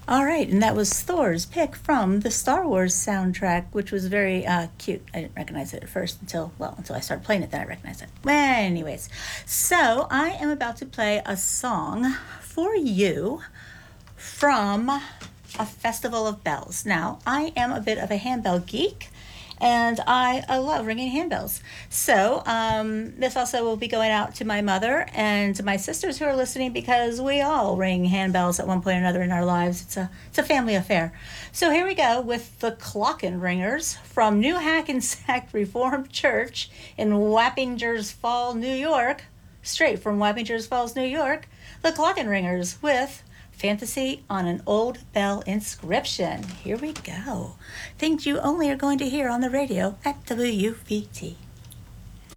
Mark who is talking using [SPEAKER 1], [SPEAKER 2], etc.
[SPEAKER 1] All right, and that was Thor's pick from the Star Wars soundtrack, which was very cute. I didn't recognize it at first until I started playing it, then I recognized it. Well, anyways, so I am about to play a song for you from A Festival of Bells. Now, I am a bit of a handbell geek, and I love ringing handbells. So this also will be going out to my mother and my sisters who are listening, because we all ring handbells at one point or another in our lives. It's a family affair. So here we go with the Glockenringers from New Hackensack Reformed Church in Wappingers Falls, New York. Straight from Wappingers Falls, New York. The Glockenringers with Fantasy on an Old Bell Inscription. Here we go. Things you only are going to hear on the radio at WVT.